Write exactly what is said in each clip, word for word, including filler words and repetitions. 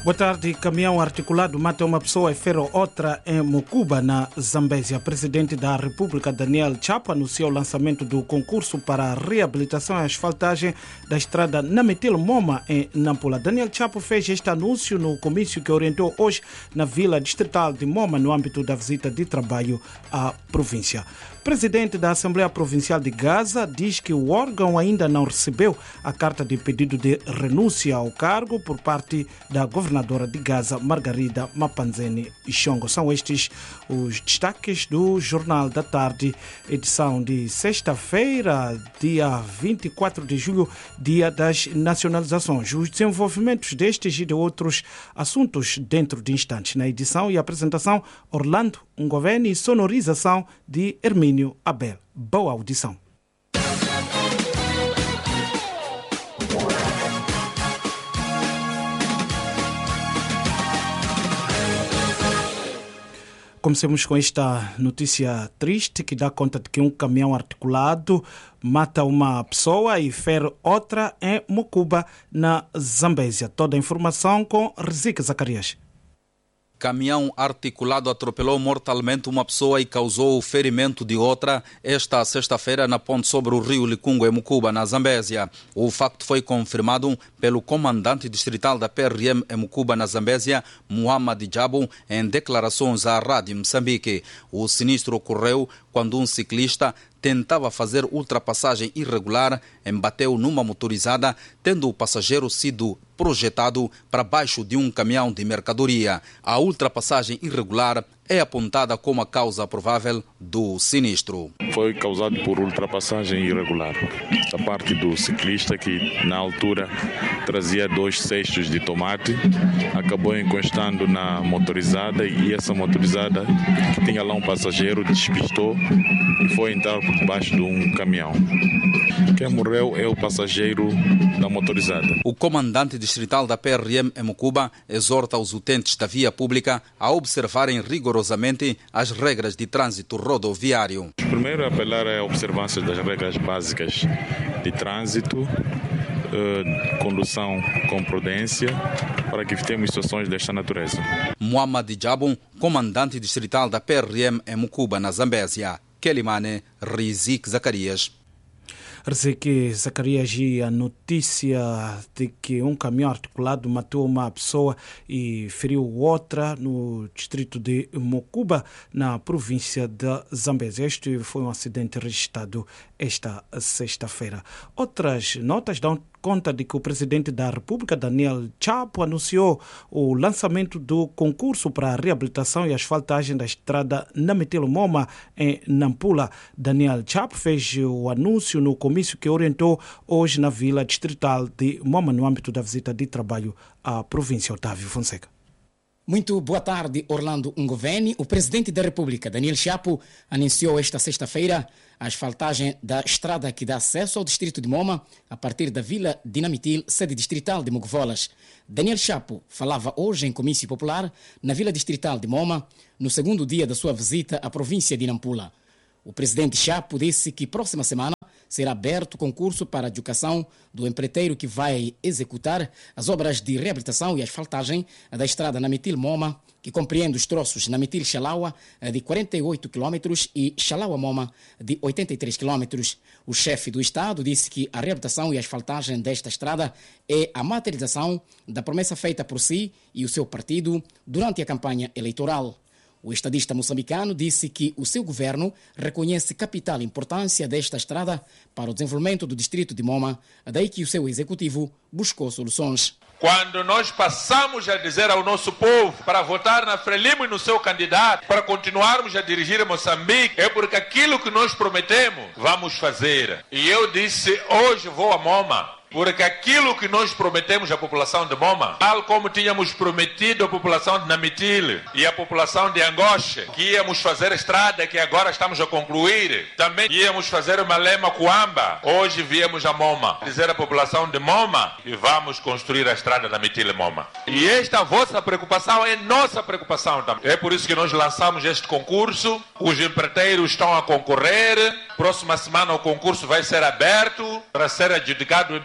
Boa tarde. Caminhão articulado mata uma pessoa e fere outra em Mucuba, na Zambésia. Presidente da República, Daniel Chapo, anunciou o lançamento do concurso para a reabilitação e asfaltagem da estrada Namitil-Moma, em Nampula. Daniel Chapo fez este anúncio no comício que orientou hoje na Vila Distrital de Moma, no âmbito da visita de trabalho à província. Presidente da Assembleia Provincial de Gaza diz que o órgão ainda não recebeu a carta de pedido de renúncia ao cargo por parte da governadora de Gaza, Margarida Mapanzeni Ishongo. São estes os destaques do Jornal da Tarde, edição de sexta-feira, dia vinte e quatro de julho, dia das nacionalizações. Os desenvolvimentos destes e de outros assuntos dentro de instantes. Na edição e apresentação, Orlando Ngoveni e sonorização de Hermínio Abel. Boa audição. Comecemos com esta notícia triste que dá conta de que um caminhão articulado mata uma pessoa e fere outra em Mucuba, na Zambésia. Toda a informação com Riziki Zacarias. Caminhão articulado atropelou mortalmente uma pessoa e causou o ferimento de outra esta sexta-feira na ponte sobre o rio Licungo, em Mucuba, na Zambésia. O facto foi confirmado pelo comandante distrital da P R M em Mucuba, na Zambésia, Muhammad Jabo, em declarações à Rádio Moçambique. O sinistro ocorreu quando um ciclista tentava fazer ultrapassagem irregular, embateu numa motorizada, tendo o passageiro sido projetado para baixo de um caminhão de mercadoria. A ultrapassagem irregular é apontada como a causa provável do sinistro. Foi causado por ultrapassagem irregular da parte do ciclista, que na altura trazia dois cestos de tomate, acabou encostando na motorizada e essa motorizada, que tinha lá um passageiro, despistou e foi entrar por debaixo de um caminhão. Quem morreu é o passageiro da motorizada. O comandante distrital da P R M em Mucuba exorta os utentes da via pública a observarem rigorosamente as regras de trânsito rodoviário. Primeiro, apelar à observância das regras básicas de trânsito, eh, condução com prudência, para que evitemos situações desta natureza. Muhammad Jabo, comandante distrital da P R M em Mucuba, na Zambésia. Kelimane Riziki Zacarias. Riziki Zacarias, e a notícia de que um caminhão articulado matou uma pessoa e feriu outra no distrito de Mucuba, na província da Zambésia. Este foi um acidente registrado esta sexta-feira. Outras notas dão conta de que o presidente da República, Daniel Chapo, anunciou o lançamento do concurso para a reabilitação e asfaltagem da estrada Namitil-Moma, em Nampula. Daniel Chapo fez o anúncio no comício que orientou hoje na Vila Distrital de Moma, no âmbito da visita de trabalho à província. Otávio Fonseca. Muito boa tarde, Orlando Ngoveni. O presidente da República, Daniel Chapo, anunciou esta sexta-feira a asfaltagem da estrada que dá acesso ao distrito de Moma a partir da Vila de Namitil, sede distrital de Mogovolas. Daniel Chapo falava hoje em comício popular na Vila Distrital de Moma, no segundo dia da sua visita à província de Nampula. O presidente Chapo disse que próxima semana será aberto concurso para a educação do empreiteiro que vai executar as obras de reabilitação e asfaltagem da estrada Namitil-Moma, que compreende os troços Namitil-Xalaua de quarenta e oito quilômetros e Xalaua-Moma de oitenta e três quilômetros. O chefe do Estado disse que a reabilitação e asfaltagem desta estrada é a materialização da promessa feita por si e o seu partido durante a campanha eleitoral. O estadista moçambicano disse que o seu governo reconhece capital importância desta estrada para o desenvolvimento do distrito de Moma, daí que o seu executivo buscou soluções. Quando nós passamos a dizer ao nosso povo para votar na Frelimo e no seu candidato, para continuarmos a dirigir Moçambique, é porque aquilo que nós prometemos, vamos fazer. E eu disse, hoje vou a Moma, porque aquilo que nós prometemos à população de Moma, tal como tínhamos prometido à população de Namitil e à população de Angoche, que íamos fazer a estrada que agora estamos a concluir, também íamos fazer uma Lema Coamba, hoje viemos a Moma, dizer à população de Moma e vamos construir a estrada Namitil e Moma. E esta vossa preocupação é nossa preocupação também. É por isso que nós lançamos este concurso, os empreiteiros estão a concorrer, próxima semana o concurso vai ser aberto para ser adjudicado o empreiteiro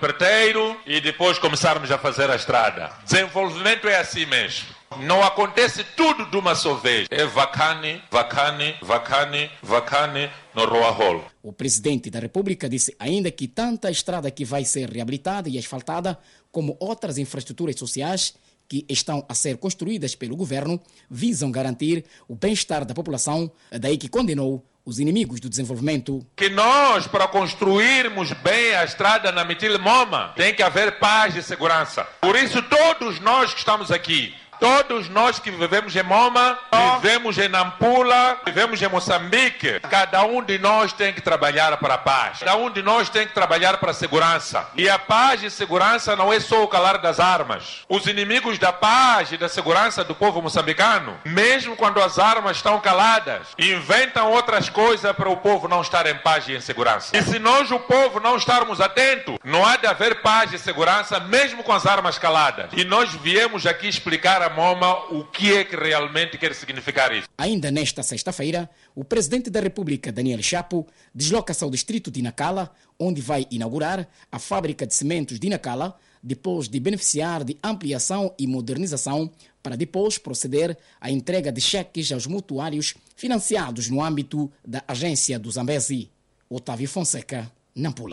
empreiteiro e depois começarmos a fazer a estrada. Desenvolvimento é assim mesmo. Não acontece tudo de uma só vez. É vacane, vacane, vacane, vacane no Roahol. O presidente da República disse ainda que tanto a estrada que vai ser reabilitada e asfaltada, como outras infraestruturas sociais que estão a ser construídas pelo governo, visam garantir o bem-estar da população, daí que condenou os inimigos do desenvolvimento. Que nós, para construirmos bem a estrada na Mitil-Moma, tem que haver paz e segurança. Por isso, todos nós que estamos aqui, todos nós que vivemos em Moma, vivemos em Nampula, vivemos em Moçambique, cada um de nós tem que trabalhar para a paz. Cada um de nós tem que trabalhar para a segurança. E a paz e segurança não é só o calar das armas. Os inimigos da paz e da segurança do povo moçambicano, mesmo quando as armas estão caladas, inventam outras coisas para o povo não estar em paz e em segurança. E se nós, o povo, não estarmos atentos, não há de haver paz e segurança, mesmo com as armas caladas. E nós viemos aqui explicar a Moma o que é que realmente quer significar isso. Ainda nesta sexta-feira, o presidente da República, Daniel Chapo, desloca-se ao distrito de Nacala, onde vai inaugurar a fábrica de cimentos de Nacala, depois de beneficiar de ampliação e modernização, para depois proceder à entrega de cheques aos mutuários financiados no âmbito da agência do Zambezi. Otávio Fonseca, Nampula.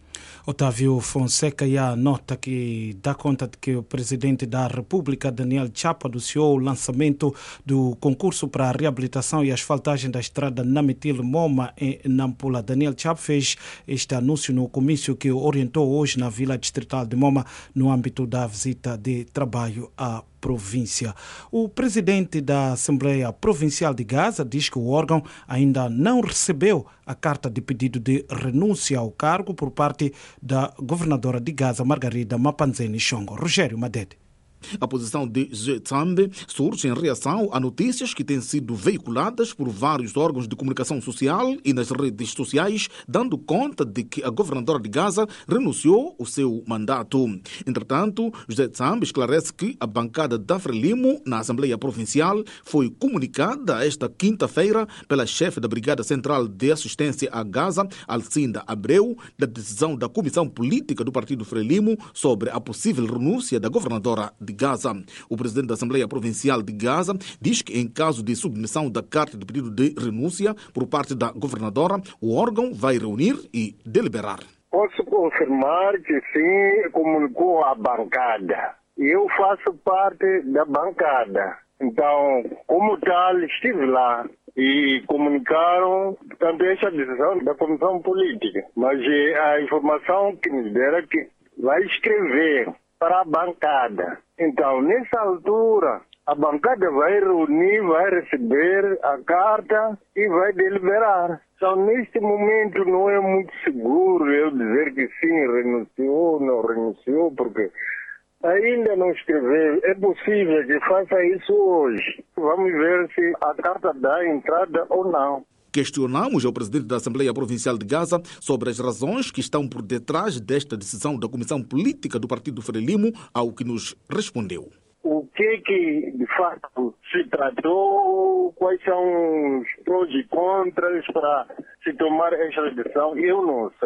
Otávio Fonseca e a nota que dá conta de que o presidente da República, Daniel Chapo, anunciou o lançamento do concurso para a reabilitação e asfaltagem da estrada Namitil-Moma em Nampula. Daniel Chapo fez este anúncio no comício que orientou hoje na Vila Distrital de Moma, no âmbito da visita de trabalho à província. O presidente da Assembleia Provincial de Gaza diz que o órgão ainda não recebeu a carta de pedido de renúncia ao cargo por parte da governadora de Gaza, Margarida Mapanzeni Chongo. Rogério Madede. A posição de Zetsambe surge em reação a notícias que têm sido veiculadas por vários órgãos de comunicação social e nas redes sociais, dando conta de que a governadora de Gaza renunciou ao seu mandato. Entretanto, Zetsambe esclarece que a bancada da Frelimo na Assembleia Provincial foi comunicada esta quinta-feira pela chefe da Brigada Central de Assistência a Gaza, Alcinda Abreu, da decisão da Comissão Política do Partido Frelimo sobre a possível renúncia da governadora de Gaza. O presidente da Assembleia Provincial de Gaza diz que, em caso de submissão da carta de pedido de renúncia por parte da governadora, o órgão vai reunir e deliberar. Posso confirmar que sim, comunicou à bancada. Eu faço parte da bancada. Então, como tal, estive lá e comunicaram, portanto, essa decisão da Comissão Política. Mas a informação que nos deram é que vai escrever para a bancada. Então, nessa altura, a bancada vai reunir, vai receber a carta e vai deliberar. Então, neste momento, não é muito seguro eu dizer que sim, renunciou, não renunciou, porque ainda não escreveu. É possível que faça isso hoje. Vamos ver se a carta dá entrada ou não. Questionamos ao presidente da Assembleia Provincial de Gaza sobre as razões que estão por detrás desta decisão da Comissão Política do Partido Frelimo, ao que nos respondeu. O que que, de fato, se tratou, quais são os prós e contras para se tomar esta decisão, eu não sei.